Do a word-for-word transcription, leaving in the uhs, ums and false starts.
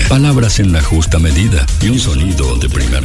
palabras en la justa medida y un sonido de primer